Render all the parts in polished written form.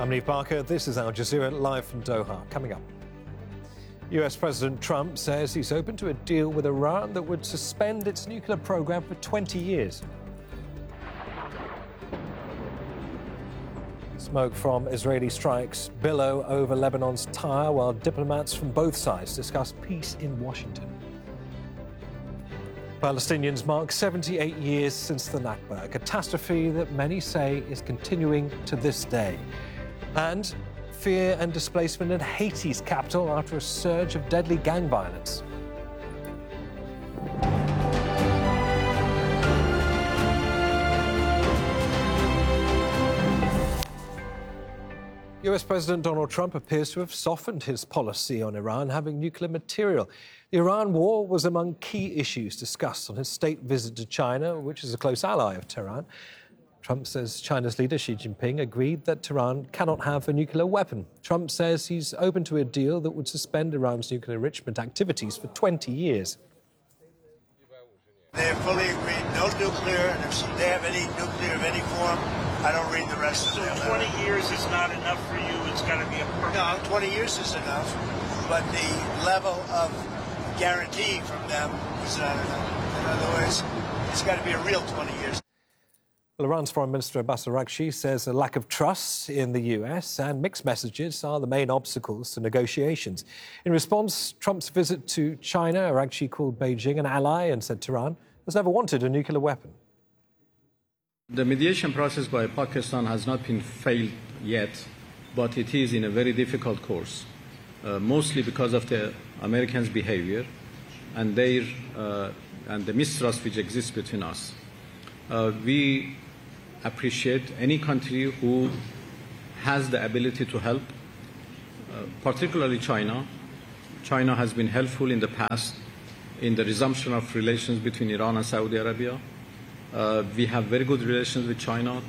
I'm Neve Barker. This is Al Jazeera live from Doha. Coming up, US President Trump says he's open to a deal with Iran that would suspend its nuclear program for 20 years. Smoke from Israeli strikes billow over Lebanon's Tyre while diplomats from both sides discuss peace in Washington. Palestinians mark 78 years since the Nakba, a catastrophe that many say is continuing to this day. And fear and displacement in Haiti's capital after a surge of deadly gang violence. US President Donald Trump appears to have softened his policy on Iran having nuclear material. The Iran war was among key issues discussed on his state visit to China, which is a close ally of Tehran. Trump says China's leader Xi Jinping agreed that Tehran cannot have a nuclear weapon. Trump says he's open to a deal that would suspend Iran's nuclear enrichment activities for 20 years. They have fully agreed, no nuclear, and if they have any nuclear of any form, I don't read the rest of the letter. 20 years is not enough for you. It's got to be a permanent. No, 20 years is enough, but the level of guarantee from them is not enough. In other words, it's got to be a real 20 years. Well, Iran's Foreign Minister Abbas Araghchi says a lack of trust in the US and mixed messages are the main obstacles to negotiations. In response, Trump's visit to China, Araghchi called Beijing an ally and said Tehran has never wanted a nuclear weapon. The mediation process by Pakistan has not been failed yet, but it is in a very difficult course, mostly because of the Americans' behavior and and the mistrust which exists between us. We appreciate any country who has the ability to help, particularly China. China has been helpful in the past in the resumption of relations between Iran and Saudi Arabia. We have very good relations with China.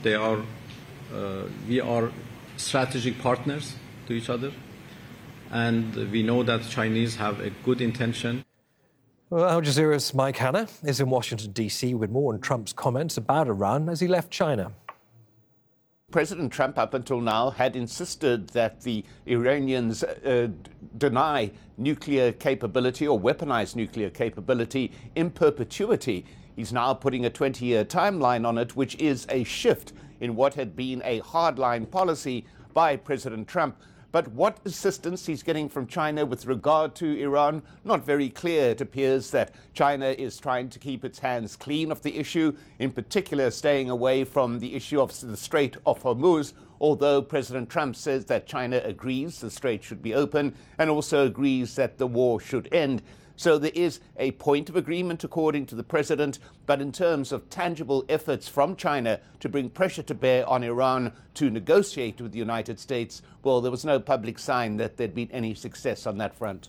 We are strategic partners to each other, and we know that Chinese have a good intention. Well, Al Jazeera's Mike Hanna is in Washington, D.C. with more on Trump's comments about Iran as he left China. President Trump, up until now, had insisted that the Iranians deny nuclear capability or weaponized nuclear capability in perpetuity. He's now putting a 20-year timeline on it, which is a shift in what had been a hardline policy by President Trump. But what assistance he's getting from China with regard to Iran, not very clear. It appears that China is trying to keep its hands clean of the issue, in particular staying away from the issue of the Strait of Hormuz, although President Trump says that China agrees the strait should be open and also agrees that the war should end. So there is a point of agreement, according to the president, but in terms of tangible efforts from China to bring pressure to bear on Iran to negotiate with the United States, well, there was no public sign that there'd been any success on that front.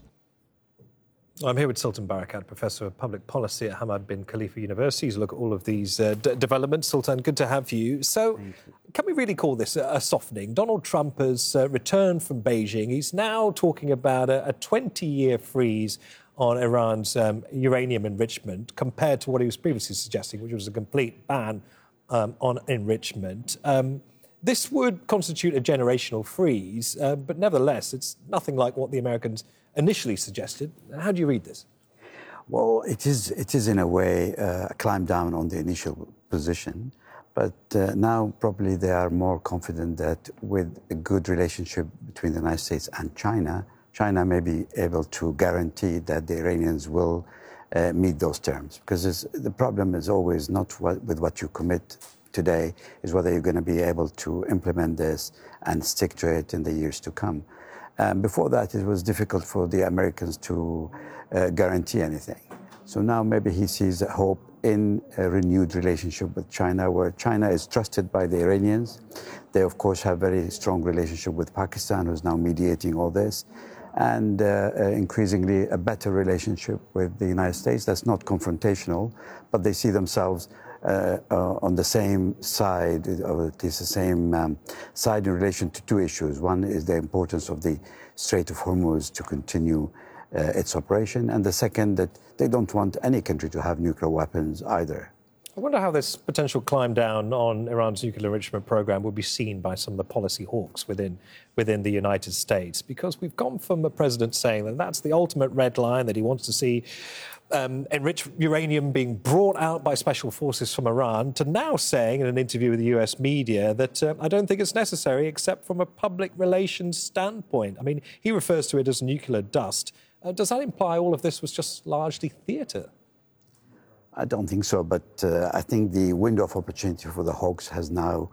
I'm here with Sultan Barakat, Professor of Public Policy at Hamad bin Khalifa University, to look at all of these developments. Sultan, good to have you. So, can we really call this a softening? Donald Trump has returned from Beijing. He's now talking about a 20-year freeze on Iran's uranium enrichment compared to what he was previously suggesting, which was a complete ban on enrichment. This would constitute a generational freeze, but nevertheless, it's nothing like what the Americans initially suggested. How do you read this? Well, it is in a way a climb down on the initial position, but now probably they are more confident that with a good relationship between the United States and China may be able to guarantee that the Iranians will meet those terms. Because the problem is always not with what you commit today, is whether you're going to be able to implement this and stick to it in the years to come. Before that, it was difficult for the Americans to guarantee anything. So now maybe he sees a hope in a renewed relationship with China, where China is trusted by the Iranians. They, of course, have very strong relationship with Pakistan, who's now mediating all this, and increasingly a better relationship with the United States that's not confrontational, but they see themselves on the same side, or at least the same side in relation to two issues. One is the importance of the Strait of Hormuz to continue its operation, and the second, that they don't want any country to have nuclear weapons either. I wonder how this potential climb down on Iran's nuclear enrichment program will be seen by some of the policy hawks within the United States, because we've gone from a president saying that that's the ultimate red line, that he wants to see enriched uranium being brought out by special forces from Iran, to now saying in an interview with the US media that I don't think it's necessary except from a public relations standpoint. I mean, he refers to it as nuclear dust. Does that imply all of this was just largely theatre? I don't think so, but I think the window of opportunity for the hawks has now,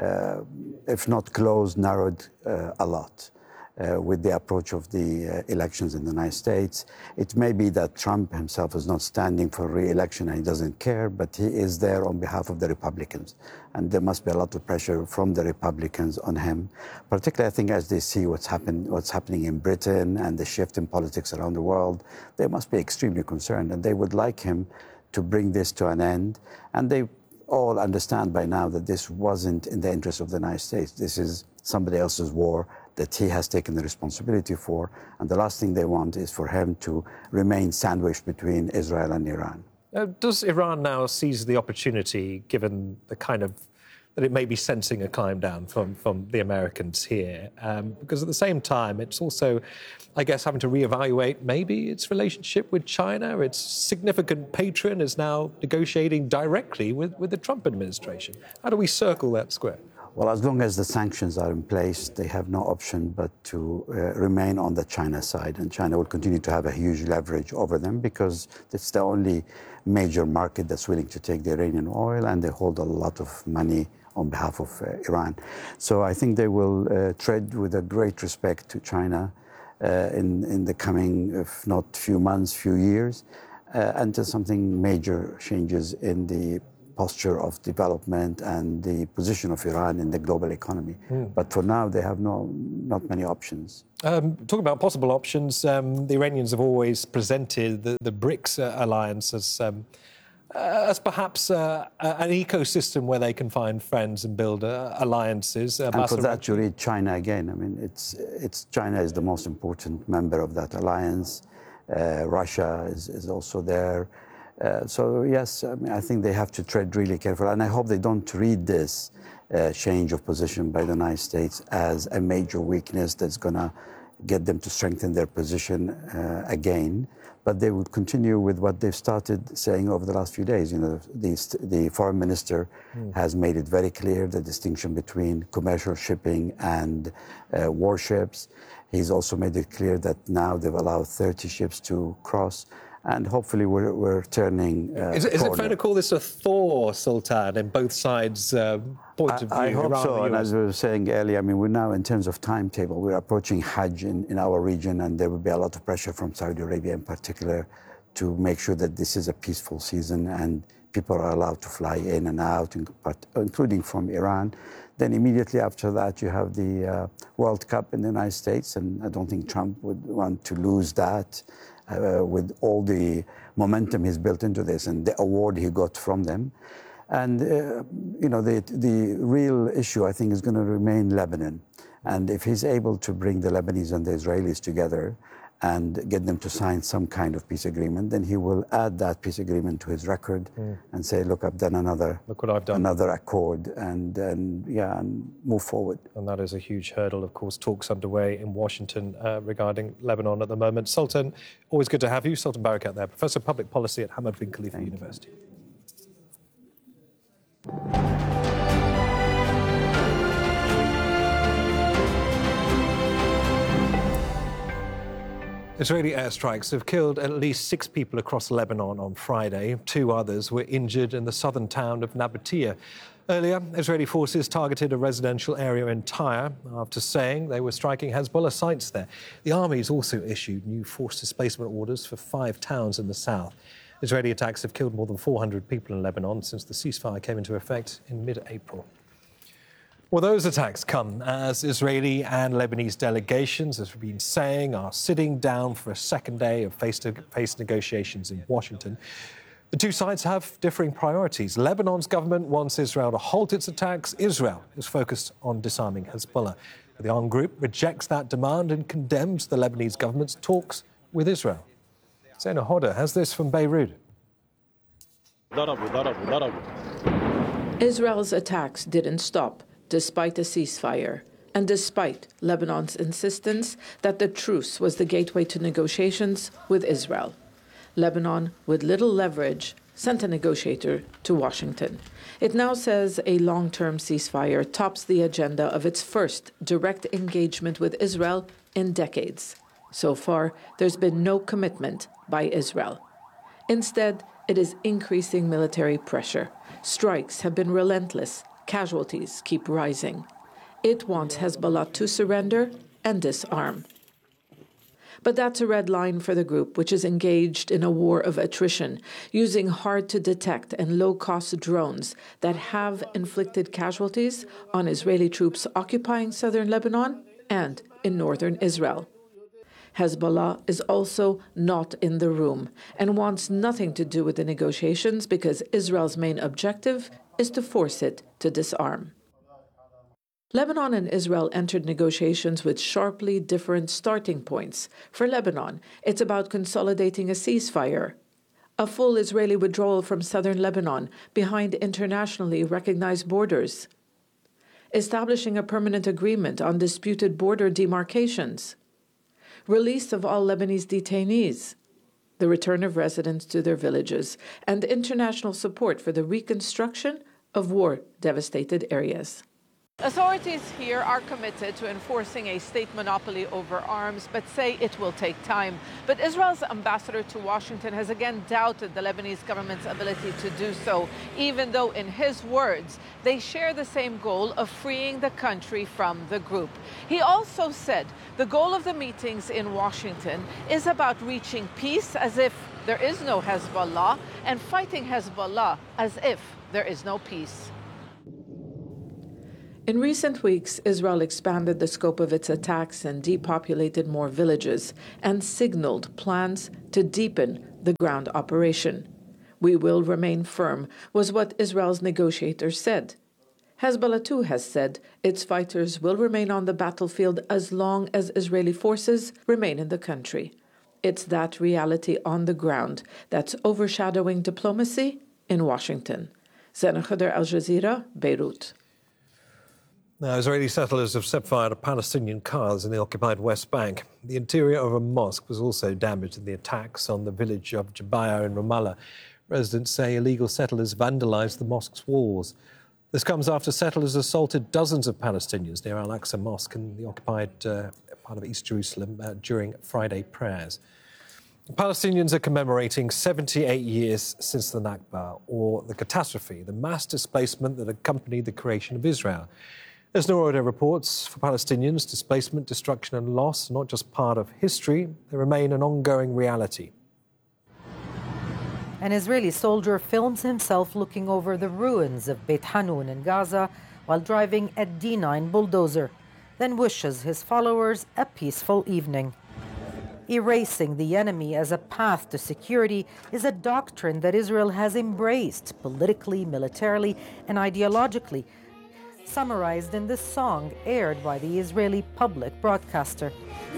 if not closed, narrowed a lot with the approach of the elections in the United States. It may be that Trump himself is not standing for re-election and he doesn't care, but he is there on behalf of the Republicans. And there must be a lot of pressure from the Republicans on him, particularly, I think, as they see what's happening in Britain and the shift in politics around the world. They must be extremely concerned, and they would like him to bring this to an end. And they all understand by now that this wasn't in the interest of the United States. This is somebody else's war that he has taken the responsibility for. And the last thing they want is for him to remain sandwiched between Israel and Iran. Does Iran now seize the opportunity, given the kind of that it may be sensing a climb down from the Americans here? Because at the same time, it's also, I guess, having to reevaluate maybe its relationship with China. Its significant patron is now negotiating directly with the Trump administration. How do we circle that square? Well, as long as the sanctions are in place, they have no option but to remain on the China side. And China will continue to have a huge leverage over them because it's the only major market that's willing to take the Iranian oil, and they hold a lot of money on behalf of Iran. So I think they will tread with a great respect to China in the coming, if not few months, few years, until something major changes in the posture of development and the position of Iran in the global economy. But for now, they have not many options. Talking about possible options, the Iranians have always presented the BRICS alliance as perhaps an ecosystem where they can find friends and build alliances. And for that, you read China again. I mean, it's China is the most important member of that alliance. Russia is also there. So yes, I mean, I think they have to tread really carefully, and I hope they don't read this change of position by the United States as a major weakness that's going to get them to strengthen their position again. But they would continue with what they've started saying over the last few days. You know, the foreign minister has made it very clear the distinction between commercial shipping and warships. He's also made it clear that now they've allowed 30 ships to cross. And hopefully we're turning. Is it fair to call this a thaw, Sultan, in both sides' point of view? I hope Iran so. And as we were saying earlier, I mean, we're now, in terms of timetable, we're approaching Hajj in our region, and there will be a lot of pressure from Saudi Arabia in particular to make sure that this is a peaceful season and people are allowed to fly in and out, including from Iran. Then immediately after that, you have the World Cup in the United States, and I don't think Trump would want to lose that. With all the momentum he's built into this and the award he got from them. And, you know, the real issue, I think, is going to remain Lebanon. And if he's able to bring the Lebanese and the Israelis together and get them to sign some kind of peace agreement, then he will add that peace agreement to his record and say, look, I've done another accord and move forward. And that is a huge hurdle. Of course, talks underway in Washington regarding Lebanon at the moment. Sultan, always good to have you. Sultan Barakat there, Professor of Public Policy at Hamad bin Khalifa University. Israeli airstrikes have killed at least 6 people across Lebanon on Friday. 2 others were injured in the southern town of Nabatieh. Earlier, Israeli forces targeted a residential area in Tyre after saying they were striking Hezbollah sites there. The army's also issued new forced displacement orders for 5 towns in the south. Israeli attacks have killed more than 400 people in Lebanon since the ceasefire came into effect in mid-April. Well, those attacks come as Israeli and Lebanese delegations, as we've been saying, are sitting down for a second day of face-to-face negotiations in Washington. The two sides have differing priorities. Lebanon's government wants Israel to halt its attacks. Israel is focused on disarming Hezbollah. But the armed group rejects that demand and condemns the Lebanese government's talks with Israel. Zaina Hodder has this from Beirut. Israel's attacks didn't stop, despite a ceasefire, and despite Lebanon's insistence that the truce was the gateway to negotiations with Israel. Lebanon, with little leverage, sent a negotiator to Washington. It now says a long-term ceasefire tops the agenda of its first direct engagement with Israel in decades. So far, there's been no commitment by Israel. Instead, it is increasing military pressure. Strikes have been relentless. Casualties keep rising. It wants Hezbollah to surrender and disarm. But that's a red line for the group, which is engaged in a war of attrition, using hard-to-detect and low-cost drones that have inflicted casualties on Israeli troops occupying southern Lebanon and in northern Israel. Hezbollah is also not in the room and wants nothing to do with the negotiations because Israel's main objective is to force it to disarm. Lebanon and Israel entered negotiations with sharply different starting points. For Lebanon, it's about consolidating a ceasefire, a full Israeli withdrawal from southern Lebanon behind internationally recognized borders, establishing a permanent agreement on disputed border demarcations, release of all Lebanese detainees, the return of residents to their villages, and international support for the reconstruction of war-devastated areas. Authorities here are committed to enforcing a state monopoly over arms, but say it will take time. But Israel's ambassador to Washington has again doubted the Lebanese government's ability to do so, even though, in his words, they share the same goal of freeing the country from the group. He also said the goal of the meetings in Washington is about reaching peace as if there is no Hezbollah and fighting Hezbollah as if there is no peace. In recent weeks, Israel expanded the scope of its attacks and depopulated more villages and signaled plans to deepen the ground operation. "We will remain firm," was what Israel's negotiators said. Hezbollah too has said its fighters will remain on the battlefield as long as Israeli forces remain in the country. It's that reality on the ground that's overshadowing diplomacy in Washington. Zena Khuder, Al Jazeera, Beirut. Now, Israeli settlers have set fire to Palestinian cars in the occupied West Bank. The interior of a mosque was also damaged in the attacks on the village of Jabalia in Ramallah. Residents say illegal settlers vandalized the mosque's walls. This comes after settlers assaulted dozens of Palestinians near Al-Aqsa Mosque in the occupied part of East Jerusalem during Friday prayers. Palestinians are commemorating 78 years since the Nakba, or the catastrophe, the mass displacement that accompanied the creation of Israel. As Noor reports, for Palestinians, displacement, destruction and loss are not just part of history, they remain an ongoing reality. An Israeli soldier films himself looking over the ruins of Beit Hanun in Gaza while driving a D9 bulldozer, then wishes his followers a peaceful evening. Erasing the enemy as a path to security is a doctrine that Israel has embraced politically, militarily, and ideologically, summarized in this song aired by the Israeli public broadcaster.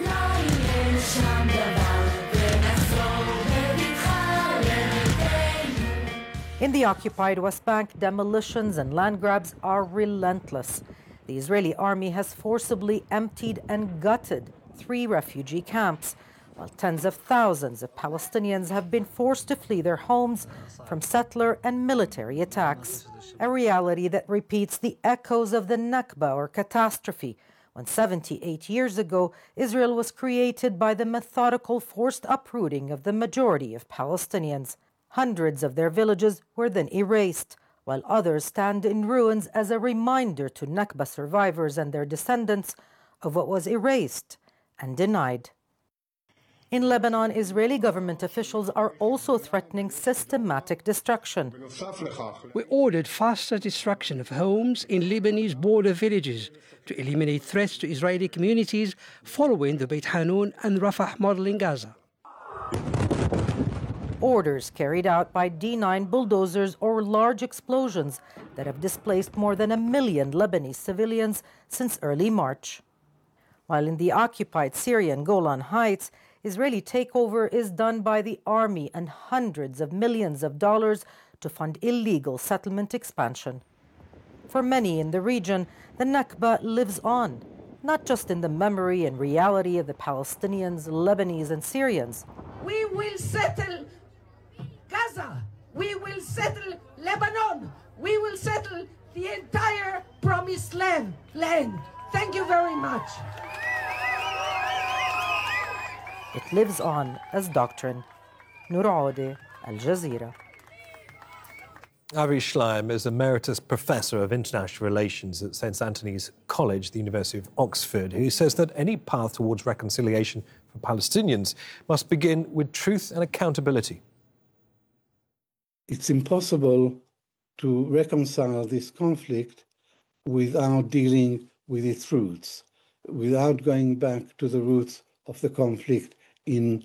In the occupied West Bank, demolitions and land grabs are relentless. The Israeli army has forcibly emptied and gutted 3 refugee camps, while tens of thousands of Palestinians have been forced to flee their homes from settler and military attacks. A reality that repeats the echoes of the Nakba, or catastrophe, when 78 years ago Israel was created by the methodical forced uprooting of the majority of Palestinians. Hundreds of their villages were then erased, while others stand in ruins as a reminder to Nakba survivors and their descendants of what was erased and denied. In Lebanon, Israeli government officials are also threatening systematic destruction. We ordered faster destruction of homes in Lebanese border villages to eliminate threats to Israeli communities following the Beit Hanun and Rafah model in Gaza. Orders carried out by D9 bulldozers or large explosions that have displaced more than 1 million Lebanese civilians since early March. While in the occupied Syrian Golan Heights, Israeli takeover is done by the army and hundreds of millions of dollars to fund illegal settlement expansion. For many in the region, the Nakba lives on, not just in the memory and reality of the Palestinians, Lebanese, and Syrians. We will settle Gaza. We will settle Lebanon. We will settle the entire promised land. Thank you very much. It lives on as doctrine. Noor Audi, Al Jazeera. Avi Schleim is Emeritus Professor of International Relations at St Antony's College, the University of Oxford, who says that any path towards reconciliation for Palestinians must begin with truth and accountability. It's impossible to reconcile this conflict without dealing with its roots, without going back to the roots of the conflict in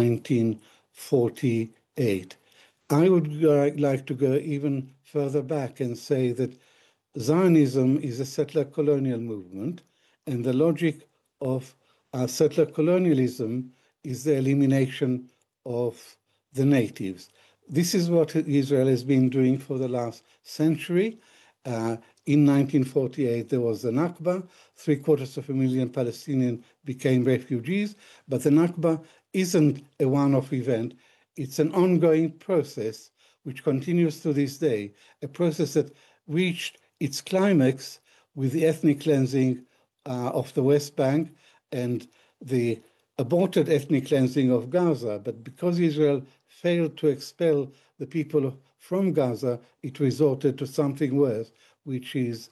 1948. I would like to go even further back and say that Zionism is a settler colonial movement, and the logic of settler colonialism is the elimination of the natives. This is what Israel has been doing for the last century. In 1948, there was the Nakba. 750,000 Palestinians became refugees. But the Nakba isn't a one-off event. It's an ongoing process which continues to this day, a process that reached its climax with the ethnic cleansing of the West Bank and the aborted ethnic cleansing of Gaza. But because Israel failed to expel the people from Gaza, it resorted to something worse, which is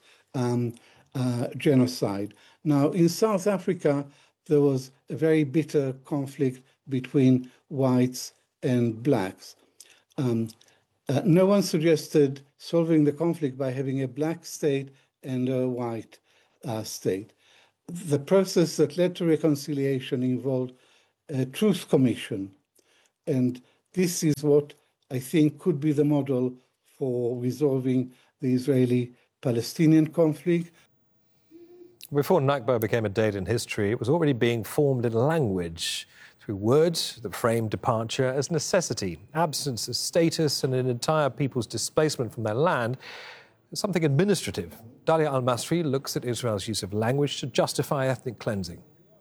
genocide. Now, in South Africa, there was a very bitter conflict between whites and blacks. No one suggested solving the conflict by having a black state and a white state. The process that led to reconciliation involved a truth commission, and this is what I think could be the model for resolving the Israeli-Palestinian conflict. Before Nakba became a date in history, it was already being formed in language through words that framed departure as necessity, absence as status, and an entire people's displacement from their land as something administrative. Dalia Al-Masri looks at Israel's use of language to justify ethnic cleansing.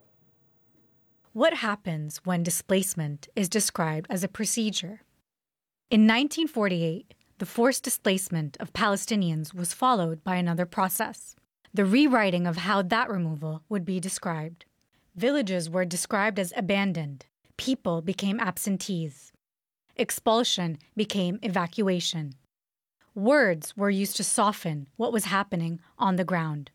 What happens when displacement is described as a procedure? In 1948, the forced displacement of Palestinians was followed by another process, the rewriting of how that removal would be described. Villages were described as abandoned. People became absentees. Expulsion became evacuation. Words were used to soften what was happening on the ground.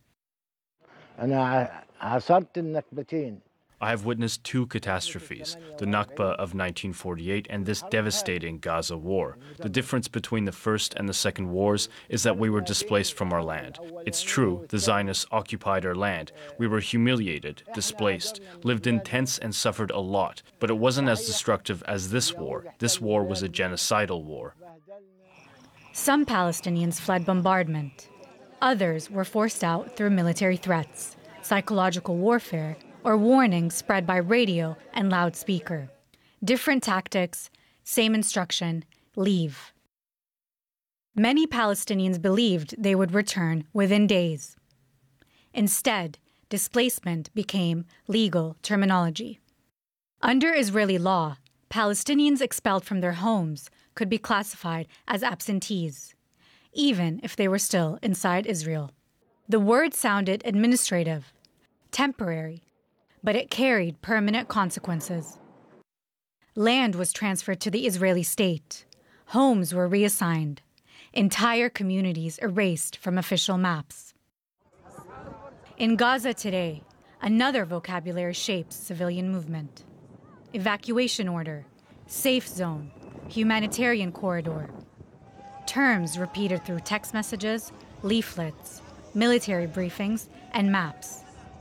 I have witnessed two catastrophes, the Nakba of 1948 and this devastating Gaza war. The difference between the first and the second wars is that we were displaced from our land. It's true, the Zionists occupied our land. We were humiliated, displaced, lived in tents and suffered a lot. But it wasn't as destructive as this war. This war was a genocidal war. Some Palestinians fled bombardment. Others were forced out through military threats, psychological warfare, or warnings spread by radio and loudspeaker. Different tactics, same instruction, leave. Many Palestinians believed they would return within days. Instead, displacement became legal terminology. Under Israeli law, Palestinians expelled from their homes could be classified as absentees, even if they were still inside Israel. The word sounded administrative, temporary, but it carried permanent consequences. Land was transferred to the Israeli state. Homes were reassigned. Entire communities erased from official maps. In Gaza today, another vocabulary shapes civilian movement. Evacuation order, safe zone, humanitarian corridor. Terms repeated through text messages, leaflets, military briefings, and maps.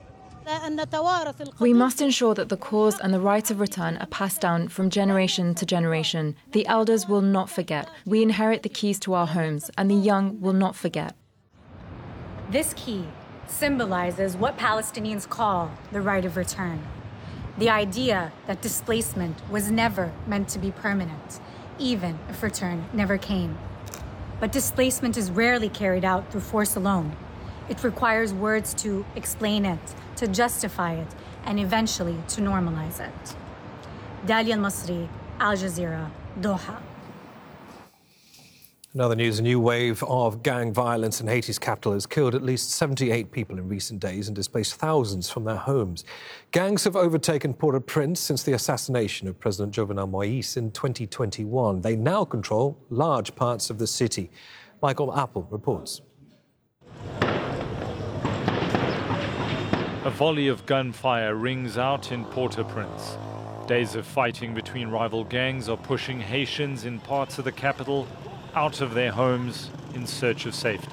We must ensure that the cause and the right of return are passed down from generation to generation. The elders will not forget. We inherit the keys to our homes, and the young will not forget. This key symbolizes what Palestinians call the right of return. The idea that displacement was never meant to be permanent, even if return never came. But displacement is rarely carried out through force alone. It requires words to explain it, to justify it, and eventually to normalize it. Dalia Al-Masri, Al Jazeera, Doha. In other news, a new wave of gang violence in Haiti's capital has killed at least 78 people in recent days and displaced thousands from their homes. Gangs have overtaken Port-au-Prince since the assassination of President Jovenel Moïse in 2021. They now control large parts of the city. Michael Apple reports. A volley of gunfire rings out in Port-au-Prince. Days of fighting between rival gangs are pushing Haitians in parts of the capital out of their homes in search of safety.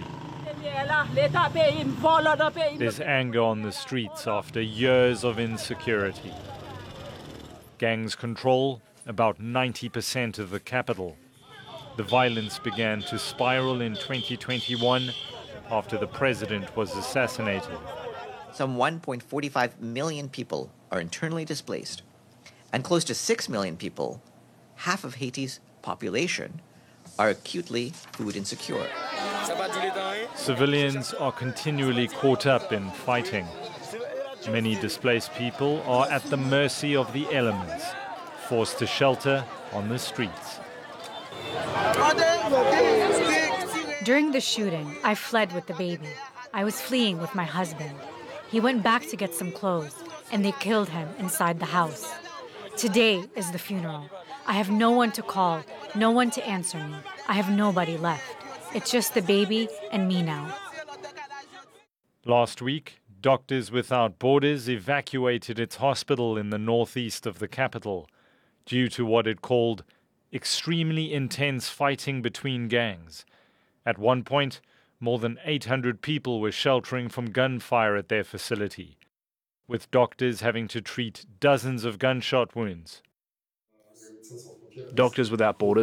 There's anger on the streets after years of insecurity. Gangs control about 90% of the capital. The violence began to spiral in 2021 after the president was assassinated. Some 1.45 million people are internally displaced, and close to 6 million people, half of Haiti's population, are acutely food insecure. Civilians are continually caught up in fighting. Many displaced people are at the mercy of the elements, forced to shelter on the streets. During the shooting, I fled with the baby. I was fleeing with my husband. He went back to get some clothes, and they killed him inside the house. Today is the funeral. I have no one to call, no one to answer me. I have nobody left. It's just the baby and me now. Last week, Doctors Without Borders evacuated its hospital in the northeast of the capital due to what it called extremely intense fighting between gangs. At one point, more than 800 people were sheltering from gunfire at their facility, with doctors having to treat dozens of gunshot wounds. Doctors Without Borders